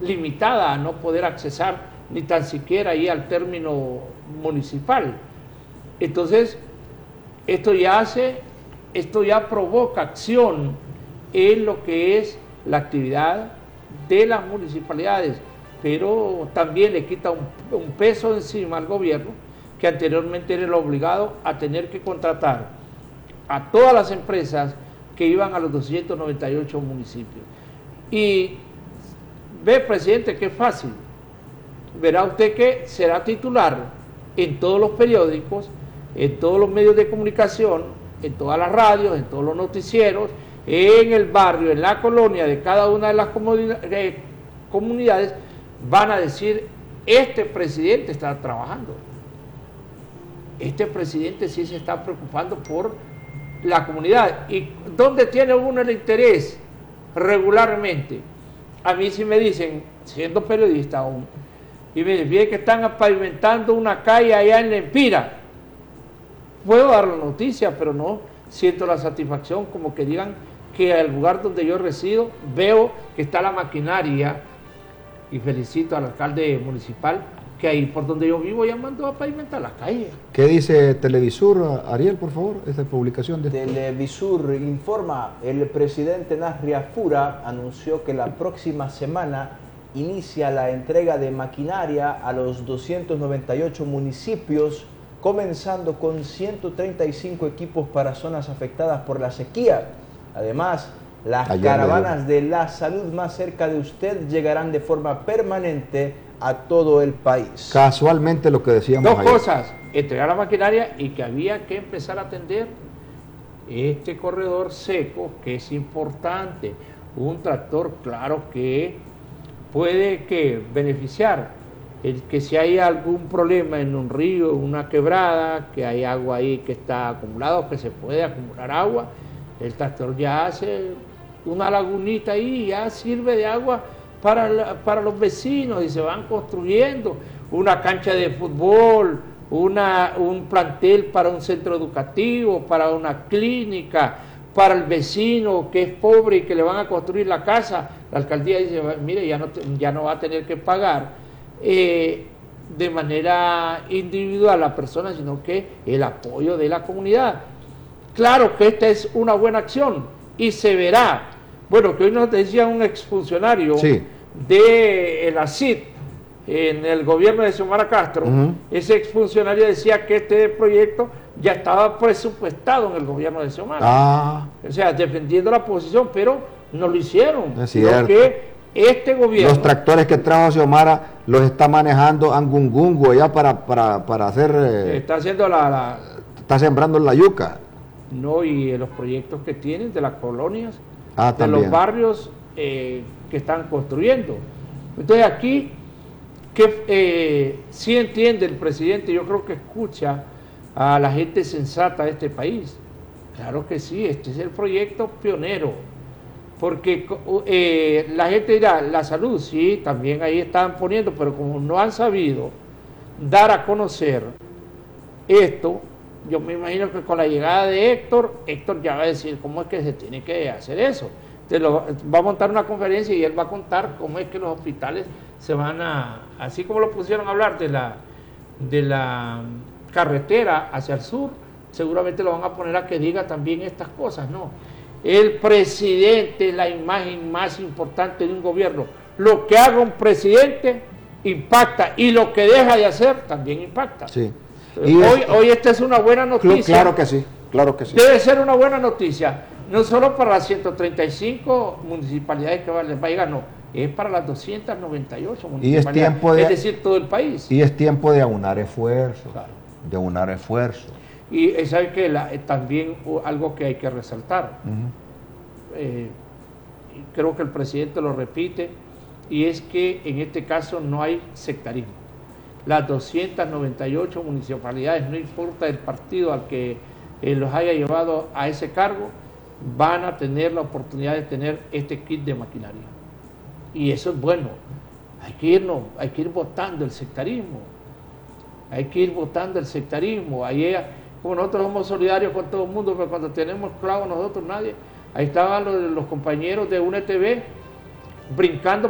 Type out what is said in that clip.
limitada a no poder accesar ni tan siquiera ahí al término municipal. Entonces, esto ya provoca acción en lo que es la actividad de las municipalidades, pero también le quita un peso encima al gobierno, que anteriormente era el obligado a tener que contratar a todas las empresas que iban a los 298 municipios. Y ve, presidente, que es fácil. Verá usted que será titular en todos los periódicos, en todos los medios de comunicación, en todas las radios, en todos los noticieros, en el barrio, en la colonia de cada una de las comunidades, van a decir: este presidente está trabajando, este presidente sí se está preocupando por la comunidad. ¿Y dónde tiene uno el interés regularmente? A mí sí me dicen, siendo periodista aún, y me dicen que están pavimentando una calle allá en Lempira. Puedo dar la noticia, pero no siento la satisfacción como que digan que al lugar donde yo resido veo que está la maquinaria, y felicito al alcalde municipal que ahí por donde yo vivo ya mandó a pavimentar la calle. ¿Qué dice Televisur, Ariel, por favor? Esta publicación de Televisur informa: el presidente Nasria Fura anunció que la próxima semana inicia la entrega de maquinaria a los 298 municipios, comenzando con 135 equipos para zonas afectadas por la sequía. Además, las caravanas de la salud más cerca de usted llegarán de forma permanente a todo el país. Casualmente lo que decíamos ayer. Dos cosas: entregar la maquinaria y que había que empezar a atender este corredor seco, que es importante. Un tractor, claro que puede beneficiar el que si hay algún problema en un río, una quebrada, que hay agua ahí que está acumulada, que se puede acumular agua, el tractor ya hace una lagunita ahí, ya sirve de agua para los vecinos, y se van construyendo una cancha de fútbol, un plantel para un centro educativo, para una clínica, para el vecino que es pobre y que le van a construir la casa. La alcaldía dice: mire, ya no va a tener que pagar de manera individual a la persona, sino que el apoyo de la comunidad. Claro que esta es una buena acción y se verá. Bueno, que hoy nos decía un exfuncionario de la CID en el gobierno de Xiomara Castro, ese exfuncionario decía que este proyecto ya estaba presupuestado en el gobierno de Xiomara. O sea, defendiendo la posición, pero no lo hicieron. Es cierto. Que este gobierno... Los tractores que trajo Xiomara los está manejando Angungungu allá para hacer... está haciendo está sembrando la yuca. No, y los proyectos que tienen de las colonias, de también. los barrios que están construyendo. Entonces aquí, sí entiende el presidente, yo creo que escucha a la gente sensata de este país. Claro que sí, este es el proyecto pionero, porque la gente dirá: la salud, sí, también ahí están poniendo, pero como no han sabido dar a conocer esto, yo me imagino que con la llegada de Héctor ya va a decir cómo es que se tiene que hacer eso. Va a montar una conferencia y él va a contar cómo es que los hospitales se van así como lo pusieron a hablar de la carretera hacia el sur, seguramente lo van a poner a que diga también estas cosas, ¿no? El presidente es la imagen más importante de un gobierno. Lo que haga un presidente impacta, y lo que deja de hacer también impacta. Sí. Hoy esta es una buena noticia. Claro que sí, claro que sí. Debe ser una buena noticia, no solo para las 135 municipalidades que les va a llegar, no, es para las 298 municipalidades, es decir, todo el país. Y es tiempo de aunar esfuerzos, de aunar esfuerzos. Y sabe que también algo que hay que resaltar, creo que el presidente lo repite, y es que en este caso no hay sectarismo. Las 298 municipalidades, no importa el partido al que los haya llevado a ese cargo, van a tener la oportunidad de tener este kit de maquinaria. Y eso es bueno. Hay que ir votando el sectarismo. Hay que ir votando el sectarismo. Ahí, como nosotros somos solidarios con todo el mundo, pero cuando tenemos clavos nosotros nadie. Ahí estaban los compañeros de UNETV brincando